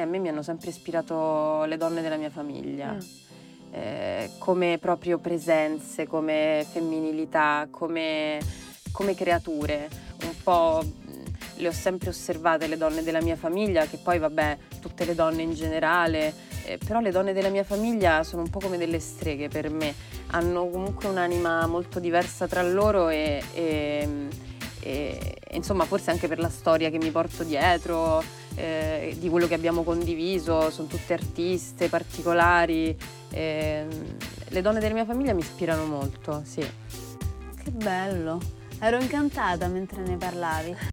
a me mi hanno sempre ispirato le donne della mia famiglia, come proprio presenze, come femminilità, come creature. Un po' le ho sempre osservate le donne della mia famiglia, che poi vabbè, tutte le donne in generale, però le donne della mia famiglia sono un po' come delle streghe per me, hanno comunque un'anima molto diversa tra loro e insomma forse anche per la storia che mi porto dietro, di quello che abbiamo condiviso, sono tutte artiste particolari, le donne della mia famiglia mi ispirano molto, sì. Che bello! Ero incantata mentre ne parlavi.